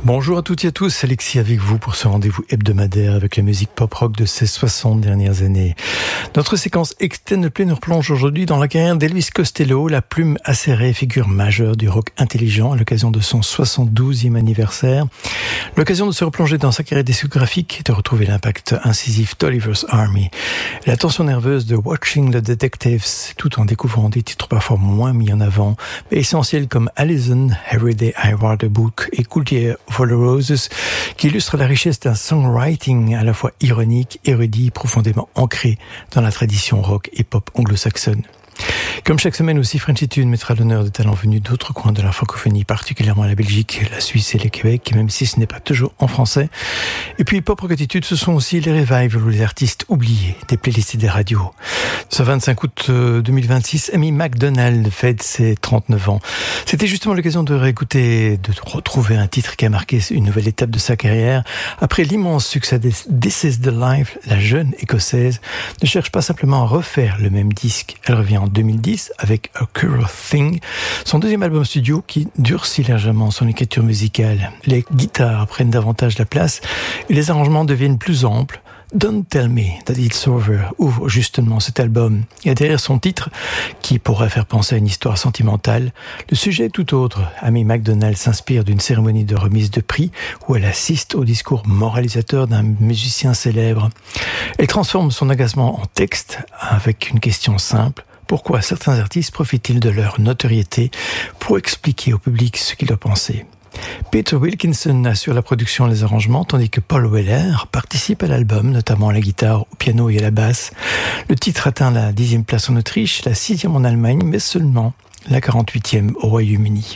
Bonjour à toutes et à tous, Alexis avec vous pour ce rendez-vous hebdomadaire avec la musique pop-rock de ces 60 dernières années. Notre séquence Extended Play nous replonge aujourd'hui dans la carrière d'Elvis Costello, la plume acérée, figure majeure du rock intelligent à l'occasion de son 72e anniversaire. L'occasion de se replonger dans sa carrière discographique et de retrouver l'impact incisif d'Oliver's Army. La tension nerveuse de Watching the Detectives, tout en découvrant des titres parfois moins mis en avant, mais essentiels comme Allison, Every Day I Write a Book et Cool Year for the Roses, qui illustre la richesse d'un songwriting à la fois ironique, érudit, profondément ancré dans la tradition rock et pop anglo-saxonne. Comme chaque semaine aussi, Frenchitude mettra à l'honneur de talents venus d'autres coins de la francophonie, particulièrement la Belgique, la Suisse et le Québec, même si ce n'est pas toujours en français. Et puis Pop Rock Attitude, ce sont aussi les revivals ou les artistes oubliés des playlists et des radios. Ce 25 août 2026, Amy Macdonald fête ses 39 ans. C'était justement l'occasion de réécouter, de retrouver un titre qui a marqué une nouvelle étape de sa carrière. Après l'immense succès de This Is the Life, la jeune écossaise ne cherche pas simplement à refaire le même disque. Elle revient en 2010 avec A Curious Thing, son deuxième album studio qui durcit légèrement son écriture musicale. Les guitares prennent davantage la place et les arrangements deviennent plus amples. Don't Tell Me That It's Over ouvre justement cet album. Et derrière son titre, qui pourrait faire penser à une histoire sentimentale, le sujet est tout autre. Amy Macdonald s'inspire d'une cérémonie de remise de prix où elle assiste au discours moralisateur d'un musicien célèbre. Elle transforme son agacement en texte avec une question simple. Pourquoi certains artistes profitent-ils de leur notoriété pour expliquer au public ce qu'ils doivent penser ? Peter Wilkinson assure la production et les arrangements, tandis que Paul Weller participe à l'album, notamment à la guitare, au piano et à la basse. Le titre atteint la 10e place en Autriche, la 6e en Allemagne, mais seulement la 48e au Royaume-Uni.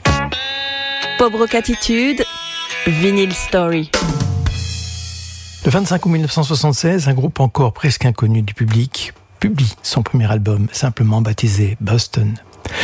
Pop Rock Attitude, Vinyl Story. Le 25 août 1976, un groupe encore presque inconnu du public publie son premier album, simplement baptisé Boston.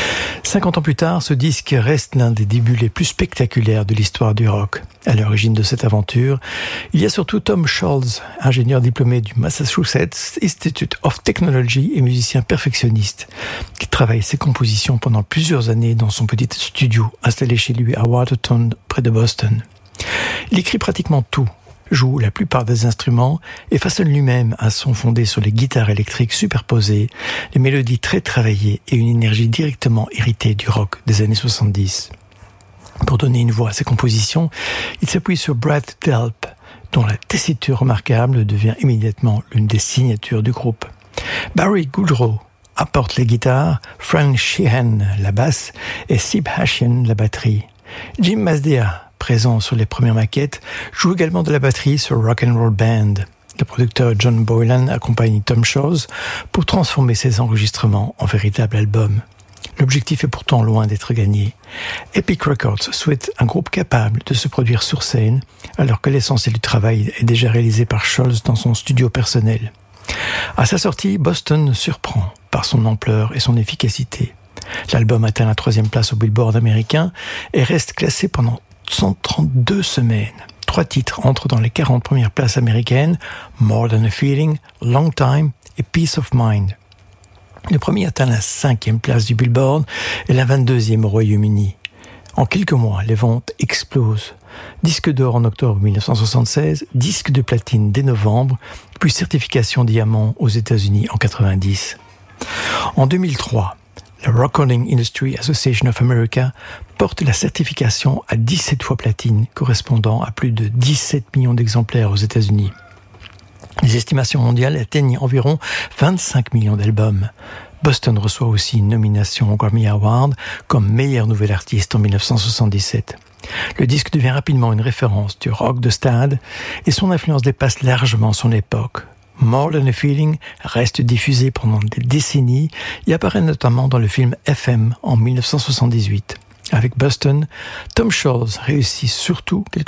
50 ans plus tard, ce disque reste l'un des débuts les plus spectaculaires de l'histoire du rock. À l'origine de cette aventure, il y a surtout Tom Scholz, ingénieur diplômé du Massachusetts Institute of Technology et musicien perfectionniste, qui travaille ses compositions pendant plusieurs années dans son petit studio installé chez lui à Watertown, près de Boston. Il écrit pratiquement tout, joue la plupart des instruments et façonne lui-même un son fondé sur les guitares électriques superposées, les mélodies très travaillées et une énergie directement héritée du rock des années 70. Pour donner une voix à ses compositions, il s'appuie sur Brad Delp, dont la tessiture remarquable devient immédiatement l'une des signatures du groupe. Barry Goodrow apporte les guitares, Frank Sheehan la basse et Sib Hashian la batterie. Jim Masdea, présent sur les premières maquettes, joue également de la batterie sur Rock'n'Roll Band. Le producteur John Boylan accompagne Tom Scholz pour transformer ses enregistrements en véritable album. L'objectif est pourtant loin d'être gagné. Epic Records souhaite un groupe capable de se produire sur scène, alors que l'essentiel du travail est déjà réalisé par Scholz dans son studio personnel. À sa sortie, Boston surprend par son ampleur et son efficacité. L'album atteint la 3e place au Billboard américain et reste classé pendant 132 semaines. 3 titres entrent dans les 40 premières places américaines, More Than a Feeling, Long Time et Peace of Mind. Le premier atteint la 5e place du Billboard et la 22e au Royaume-Uni. En quelques mois, les ventes explosent. Disque d'or en octobre 1976, disque de platine dès novembre, puis certification diamant aux États-Unis en 90. En 2003, la Recording Industry Association of America porte la certification à 17 fois platine, correspondant à plus de 17 millions d'exemplaires aux États-Unis. Les estimations mondiales atteignent environ 25 millions d'albums. Boston reçoit aussi une nomination au Grammy Award comme meilleur nouvel artiste en 1977. Le disque devient rapidement une référence du rock de stade et son influence dépasse largement son époque. More Than a Feeling reste diffusé pendant des décennies et apparaît notamment dans le film FM en 1978. Avec Boston, Tom Scholz réussit surtout quelque